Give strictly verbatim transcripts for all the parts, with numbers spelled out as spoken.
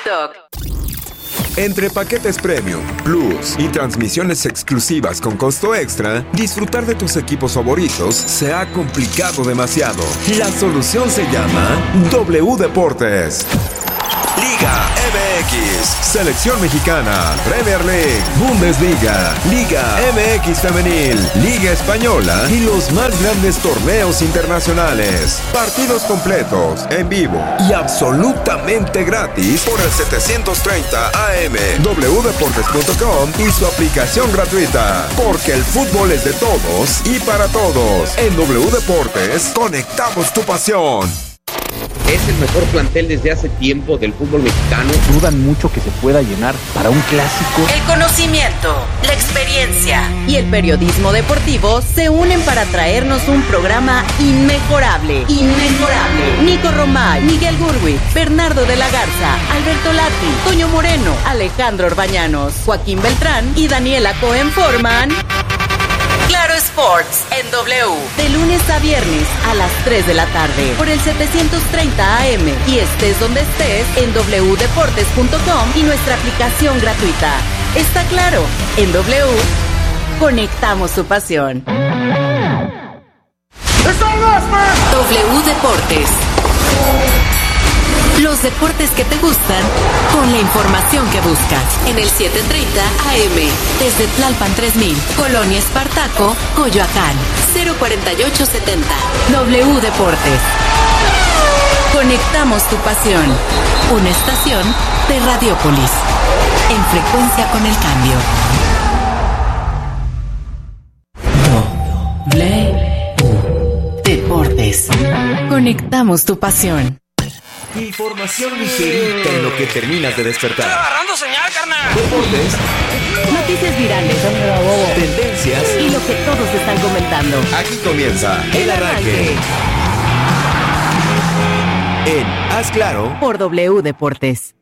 TikTok. Entre paquetes Premium, Plus y transmisiones exclusivas con costo extra, disfrutar de tus equipos favoritos se ha complicado demasiado. La solución se llama W Deportes. Liga M X, Selección Mexicana, Premier League, Bundesliga, Liga M X Femenil, Liga Española y los más grandes torneos internacionales. Partidos completos, en vivo y absolutamente gratis por el setecientos treinta A M, w deportes punto com y su aplicación gratuita. Porque el fútbol es de todos y para todos. En W Deportes, conectamos tu pasión. Es el mejor plantel desde hace tiempo del fútbol mexicano. Dudan mucho que se pueda llenar para un clásico. El conocimiento, la experiencia y el periodismo deportivo se unen para traernos un programa inmejorable. Inmejorable. Nico Romay, Miguel Gurwitz, Bernardo de la Garza, Alberto Lati, Toño Moreno, Alejandro Orbañanos, Joaquín Beltrán y Daniela Cohen forman Claro Sports en W, de lunes a viernes a las tres de la tarde por el setecientos treinta A M y estés donde estés en w deportes punto com y nuestra aplicación gratuita. Está claro, en W conectamos tu pasión. W Deportes. Los deportes que te gustan con la información que buscas en el setecientos treinta A M desde Tlalpan tres mil, Colonia Espartaco, Coyoacán, cero cuarenta y ocho setenta. W Deportes. Conectamos tu pasión. Una estación de Radiopolis. En frecuencia con el cambio. W Deportes. Conectamos tu pasión. Información ligerita en lo que terminas de despertar. ¡Estoy agarrando señal, carnal! Deportes. Noticias virales. Tendencias. Y lo que todos están comentando. Aquí comienza El Arranque. En Haz Claro Por W Deportes.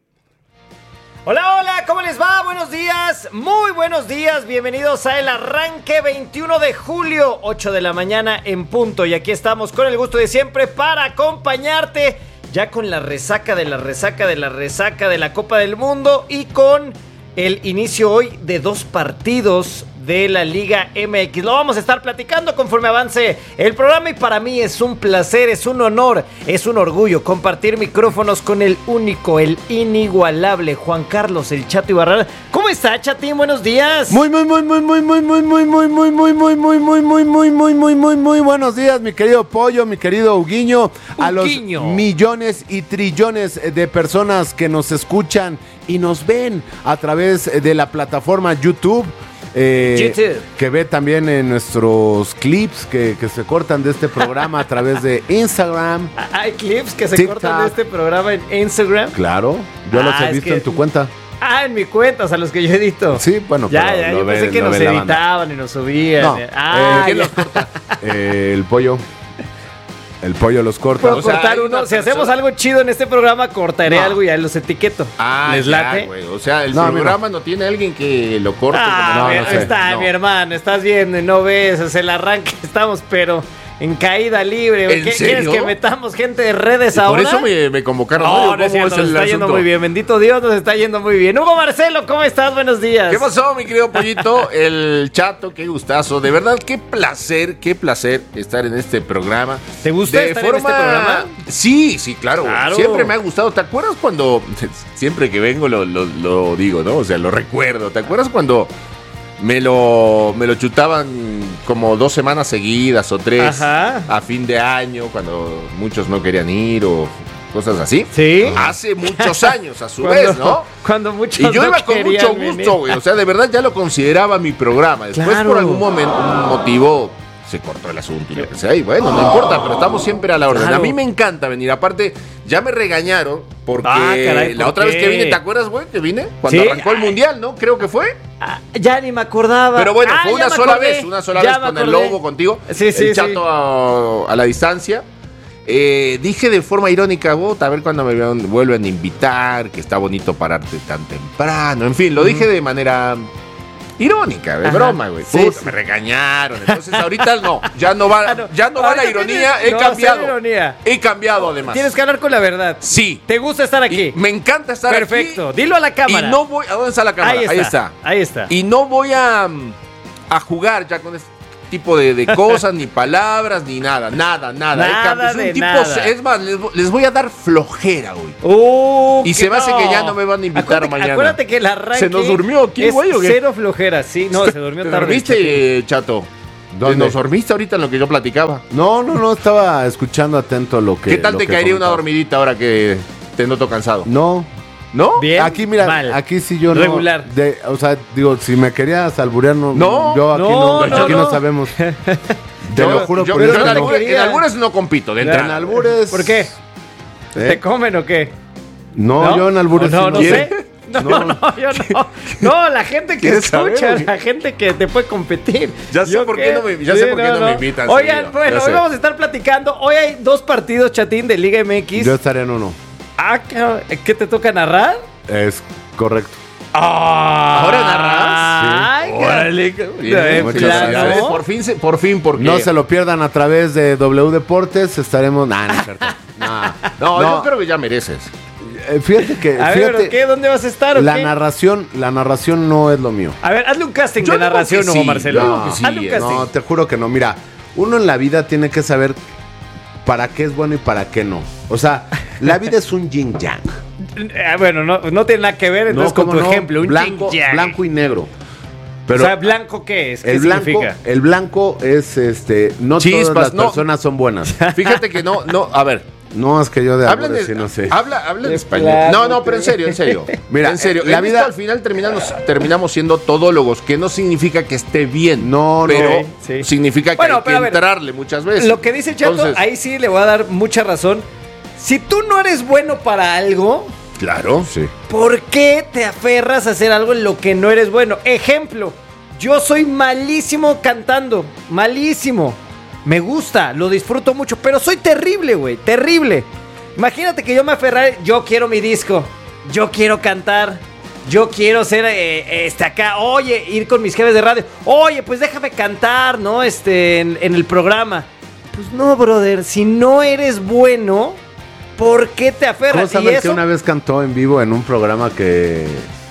Hola, hola, ¿cómo les va? Buenos días, muy buenos días, bienvenidos a El Arranque, veintiuno de julio, ocho de la mañana en punto. Y aquí estamos con el gusto de siempre para acompañarte, ya con la resaca de la resaca de la resaca de la Copa del Mundo y con el inicio hoy de dos partidos de la Liga M X. Lo vamos a estar platicando conforme avance el programa y para mí es un placer, es un honor, es un orgullo compartir micrófonos con el único, el inigualable Juan Carlos El Chato Ibarra. ¿Cómo está, Chatín? Buenos días. Muy, muy, muy, muy, muy, muy, muy, muy, muy, muy, muy, muy, muy, muy, muy, muy, muy, muy, muy, muy buenos días, mi querido Pollo, mi querido Huguiño, a los millones y trillones de personas que nos escuchan y nos ven a través de la plataforma YouTube. Eh, YouTube. Que ve también en nuestros clips que, que se cortan de este programa a través de Instagram. Hay clips que se TikTok. cortan de este programa en Instagram. Claro, yo ah, los he visto que... en tu cuenta. Ah, en mi cuenta, o sea, los que yo edito. Sí, bueno, ya, pero ya, lo yo ve, pensé que lo nos ve editaban y nos subían. No, ah, eh, ¿quién los corta? eh, el Pollo. El Pollo los corta. Puedo o sea, cortar uno. Si hacemos algo chido en este programa, cortaré no. algo y ya los etiqueto. Ah, ¿les late? Ya, o sea, el no, programa no. no tiene alguien que lo corte. Ah, como... no, mi, no sé. Está, no. mi hermano, estás viendo y no ves. O sea, el arranque estamos, pero en caída libre. ¿En ¿Qué, serio? ¿Quieres que metamos gente de redes y ahora? Por eso me, me convocaron. No, ¿no? no es cierto, nos está asunto? yendo muy bien. Bendito Dios, nos está yendo muy bien. Hugo Marcelo, ¿cómo estás? Buenos días. ¿Qué pasó, mi querido Pollito? El Chato, qué gustazo. De verdad, qué placer, qué placer estar en este programa. ¿Te gusta de estar forma... en este programa? Sí, sí, claro, claro. Siempre me ha gustado. ¿Te acuerdas cuando... Siempre que vengo lo, lo, lo digo, ¿no? O sea, lo recuerdo. ¿Te acuerdas cuando... Me lo, me lo chutaban como dos semanas seguidas o tres? Ajá. A fin de año, cuando muchos no querían ir o cosas así. Sí. Hace muchos años, a su cuando, vez, ¿no? Cuando muchos Y yo no iba con mucho gusto, güey. O sea, de verdad ya lo consideraba mi programa. Después, claro. Por algún momento, un motivo, se cortó el asunto y lo que sea. Y bueno, no importa, pero estamos siempre a la orden. Claro. A mí me encanta venir. Aparte, ya me regañaron porque ah, caray, ¿por la otra qué? vez que vine, ¿te acuerdas, güey? Que vine cuando ¿sí? arrancó el Mundial, ¿no? Creo que fue. Ah, ya ni me acordaba. Pero bueno, ah, fue una sola acordé. vez, una sola ya vez con acordé. el logo contigo. Sí, sí, el Chato sí. a, a la distancia. Eh, dije de forma irónica, bota, a ver cuando me vuelven a invitar, que está bonito pararte tan temprano. En fin, lo mm. dije de manera irónica, de Ajá. broma, güey. Sí, Puta, sí. me regañaron. Entonces ahorita no, ya no va, Ah, no. ya no va la Ahorita ironía, tienes- he no, cambiado. cero ironía. He cambiado además. Tienes que hablar con la verdad. Sí. ¿Te gusta estar aquí? Y me encanta estar aquí. Perfecto. Dilo a la cámara. Y no voy, ¿a dónde está la cámara? Ahí está. Ahí está. Y no voy a, mm, a jugar ya con este tipo de, de cosas, ni palabras, ni nada, nada, nada. Nada He cambiado. Es un de tipo, nada. es más, les, vo- les voy a dar flojera hoy. Uh, Y que se me hace no. que ya no me van a invitar acuérdate, mañana. Acuérdate que el arranque. ¿Se nos durmió aquí, es güey, o qué? Cero flojera, sí. No, se durmió ¿Te tarde. dormiste, eh, Chato? ¿Dónde? ¿Nos dormiste ahorita en lo que yo platicaba? No, no, no, estaba escuchando atento lo que. ¿Qué tal lo te que caería una comentabas. dormidita ahora que te noto cansado? No. ¿No? Bien. Aquí, mira, mal. aquí sí yo no. Regular. de- o sea, digo, si me querías alburear, no. No, yo aquí no, no, no, aquí no. no sabemos. Te Yo- lo juro yo- por yo Dios en, que no. albures, quería. en albures no compito, de En entrada. albures. ¿Por qué? ¿Eh? ¿Te comen o qué? No, yo en albures. ¿O no, sí no quiero. sé. No, no, yo no. No, la gente que ¿Quieres saber, escucha, o qué? la gente que te puede competir. Ya sé ¿Yo por qué no me- ya sé por qué no me invitan Oigan, seguido, bueno, ya hoy sé. vamos a estar platicando. Hoy hay dos partidos, Chatín, de Liga M X. Yo estaré en uno. Ah, cabrón, ¿qué te toca narrar? Es correcto. ¿Ahora narras? Ay, Sí. Órale, de muchas plano. gracias. Por fin, se- por fin, porque No se lo pierdan a través de W Deportes. Estaremos. Nah, no es cierto. Nah. No, No. yo creo que ya mereces. Eh, Fíjate que. A ver, fíjate, ¿pero qué? ¿Dónde vas a estar o la qué? narración, la narración no es lo mío. A ver, hazle un casting Yo de digo narración, que Hugo sí, Marcelo. yo digo que sí, hazle un eh. casting. No, te juro que no. Mira, uno en la vida tiene que saber para qué es bueno y para qué no. O sea, la vida es un yin yang. Eh, bueno, no, no tiene nada que ver entonces No, con ¿cómo tu no? ejemplo. Un blanco, yin-yang. blanco y negro. Pero o sea, ¿blanco qué es? ¿Qué el blanco, significa? el blanco es este. No Chispas, todas las no. personas son buenas. Fíjate que no, no, a ver, No, es que yo de hablan albures de, sí no sé. habla, habla en De español. plano, No, no, ¿qué? pero en serio, en serio. Mira, en serio, eh, la en vida- esto al final terminamos, terminamos siendo todólogos, que no significa que esté bien. No, no. pero Sí, sí. significa que Bueno, hay pero a que ver, entrarle muchas veces. Lo que dice el Chato, Entonces, ahí sí le voy a dar mucha razón. Si tú no eres bueno para algo, claro. Sí. ¿por qué te aferras a hacer algo en lo que no eres bueno? Ejemplo, yo soy malísimo cantando, malísimo. Me gusta, lo disfruto mucho, pero soy terrible, güey, terrible. Imagínate que yo me aferrara, yo quiero mi disco, yo quiero cantar, yo quiero ser eh, este acá, oye, ir con mis jefes de radio, oye, pues déjame cantar, ¿no? Este, en, en el programa. Pues no, brother, si no eres bueno, ¿por qué te ¿Cómo aferras? Y saben que eso, una vez cantó en vivo en un programa que,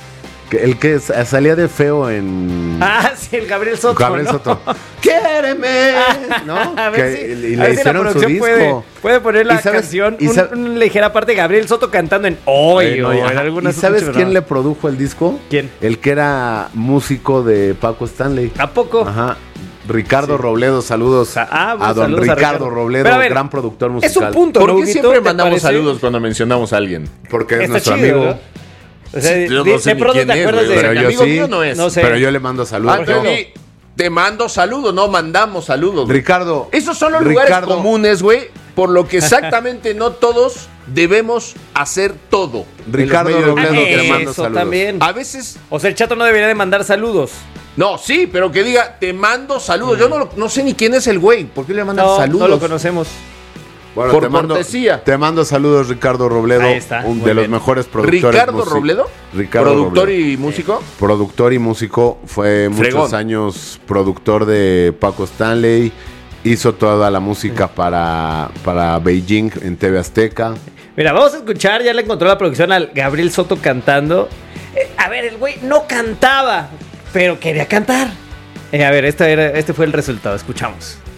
que el que sa- salía de feo en ah, sí, el Gabriel Soto, Gabriel ¿no? Soto? ¡Quiéreme! ¿No? A ver Que- si, y a le ver si la hicieron su producción disco. puede, puede poner la ¿Y sabes- canción, y un- sab- una ligera parte de Gabriel Soto cantando en Hoy Eh, o no, en ajá. algunas ¿Y sabes otras quién le programas. produjo el disco? ¿Quién? El que era músico de Paco Stanley. ¿A poco? Ajá. Ricardo Robledo, saludos Ah, bueno, a don saludos a Ricardo, Ricardo. Robledo, Pero a ver, gran productor Es musical. un punto, ¿Por ¿no, qué Huguito? siempre ¿Te mandamos parece? saludos cuando mencionamos a alguien? Porque es Está nuestro chido, amigo. ¿no? O sea, Sí, yo de, no sé de ni pronto quién te es, acuerdas güey, de... Pero yo amigo sí, mío no es. No sé. Pero yo le mando saludos. Anthony, te mando saludos, no mandamos saludos. güey. Ricardo. Esos son los lugares Ricardo, comunes, güey, por lo que exactamente no todos debemos hacer todo. en los Ricardo medios de Robledo, comunicación. que le mando Eso saludos. también. A veces, O sea, el Chato no debería de mandar saludos. no, sí, pero que diga, te mando saludos. Yo no, lo- no sé ni quién es el güey. ¿Por qué le mandan No, saludos? no lo conocemos. Bueno, Por te mando, cortesía. te mando saludos, Ricardo Robledo, Ahí está, un muy de los bien. mejores productores. Ricardo musi- Robledo, Ricardo productor Robledo. y músico. Productor y músico, fue muchos Fregón. años productor de Paco Stanley, hizo toda la música para, para Beijing en T V Azteca. Mira, vamos a escuchar, ya le encontró la producción al Gabriel Soto cantando. Eh, a ver, el güey no cantaba, pero quería cantar. Eh, a ver, este, era, este fue el resultado, escuchamos.